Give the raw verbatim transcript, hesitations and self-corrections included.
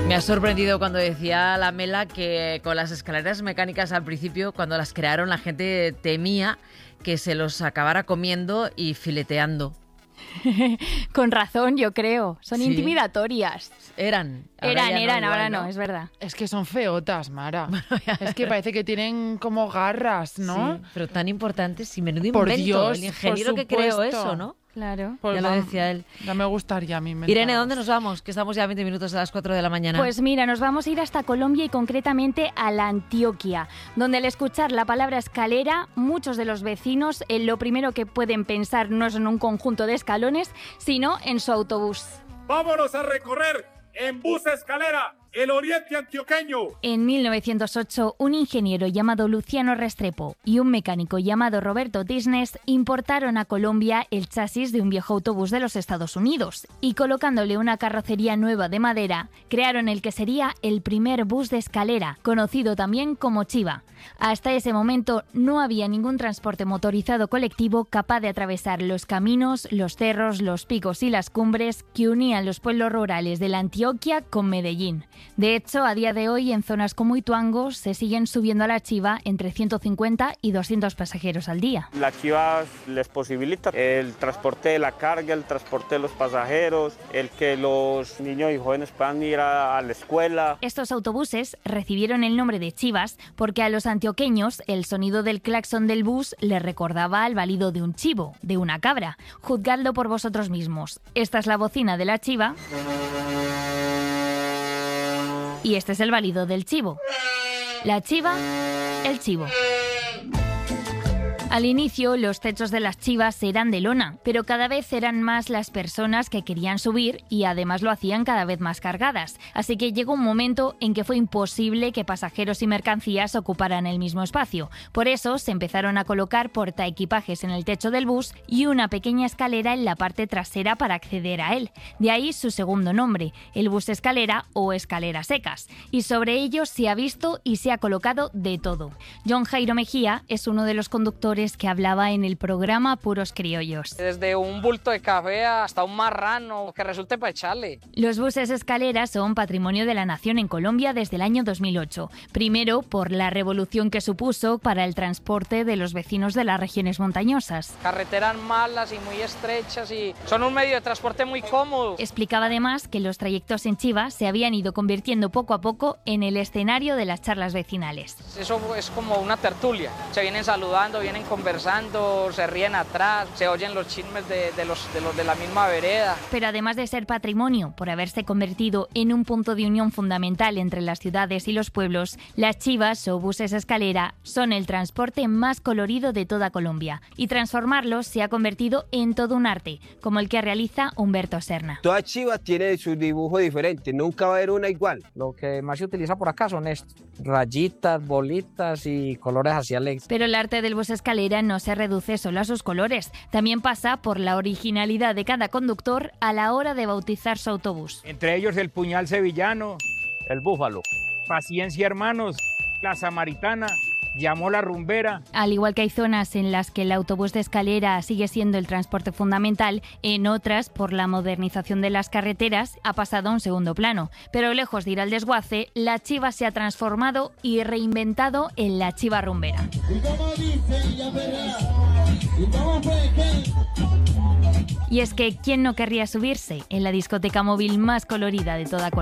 Me ha sorprendido cuando decía la Mela que con las escaleras mecánicas al principio, cuando las crearon, la gente temía que se los acabara comiendo y fileteando. Con razón, yo creo. Son Sí. intimidatorias. Eran. Ahora Eran, ya no, eran, igual, ahora ¿no? no, es verdad. Es que son feotas, Mara. Es que parece que tienen como garras, ¿no? Sí, pero tan importantes y menudo Por invento. Dios, el ingeniero por que creó supuesto. eso, ¿no? Claro. Pues ya lo va- decía él. Ya me gustaría a mí inventar. Irene, ¿dónde nos vamos? Que estamos ya a veinte minutos de las cuatro de la mañana. Pues mira, nos vamos a ir hasta Colombia y concretamente a la Antioquia, donde al escuchar la palabra escalera, muchos de los vecinos eh, lo primero que pueden pensar no es en un conjunto de escalones, sino en su autobús. Vámonos a recorrer en bus escalera el oriente antioqueño. En mil novecientos ocho, un ingeniero llamado Luciano Restrepo y un mecánico llamado Roberto Tisnes importaron a Colombia el chasis de un viejo autobús de los Estados Unidos y colocándole una carrocería nueva de madera, crearon el que sería el primer bus de escalera, conocido también como Chiva. Hasta ese momento no había ningún transporte motorizado colectivo capaz de atravesar los caminos, los cerros, los picos y las cumbres que unían los pueblos rurales de la Antioquia con Medellín. De hecho, a día de hoy, en zonas como Ituango, se siguen subiendo a la Chiva entre ciento cincuenta y doscientos pasajeros al día. La Chiva les posibilita el transporte de la carga, el transporte de los pasajeros, el que los niños y jóvenes puedan ir a, a la escuela. Estos autobuses recibieron el nombre de chivas porque a los antioqueños el sonido del claxon del bus les recordaba al balido de un chivo, de una cabra. Juzgadlo por vosotros mismos. Esta es la bocina de la chiva y este es el balido del chivo. La chiva, el chivo. Al inicio, los techos de las chivas eran de lona, pero cada vez eran más las personas que querían subir y además lo hacían cada vez más cargadas. Así que llegó un momento en que fue imposible que pasajeros y mercancías ocuparan el mismo espacio. Por eso se empezaron a colocar portaequipajes en el techo del bus y una pequeña escalera en la parte trasera para acceder a él. De ahí su segundo nombre, el bus escalera o escaleras secas. Y sobre ellos se ha visto y se ha colocado de todo. John Jairo Mejía es uno de los conductores que hablaba en el programa Puros Criollos. Desde un bulto de café hasta un marrano que resulte para echarle. Los buses escaleras son patrimonio de la nación en Colombia desde el año dos mil ocho. Primero, por la revolución que supuso para el transporte de los vecinos de las regiones montañosas. Carreteras malas y muy estrechas y son un medio de transporte muy cómodo. Explicaba además que los trayectos en Chiva se habían ido convirtiendo poco a poco en el escenario de las charlas vecinales. Eso es como una tertulia. Se vienen saludando, vienen conversando, se ríen atrás, se oyen los chismes de, de, los, de los de la misma vereda. Pero además de ser patrimonio, por haberse convertido en un punto de unión fundamental entre las ciudades y los pueblos, las chivas o buses escalera son el transporte más colorido de toda Colombia. Y transformarlos se ha convertido en todo un arte, como el que realiza Humberto Serna. Toda chiva tiene su dibujo diferente, nunca va a haber una igual. Lo que más se utiliza por acá son estos, rayitas, bolitas y colores así alegres. Pero el arte del bus escalera no se reduce solo a sus colores, también pasa por la originalidad de cada conductor a la hora de bautizar su autobús. Entre ellos el puñal sevillano, El búfalo. paciencia hermanos, la samaritana, llamó la rumbera. Al igual que hay zonas en las que el autobús de escalera sigue siendo el transporte fundamental, en otras, por la modernización de las carreteras, ha pasado a un segundo plano. Pero lejos de ir al desguace, la chiva se ha transformado y reinventado en la chiva rumbera. Y es que, ¿quién no querría subirse en la discoteca móvil más colorida de toda Colombia?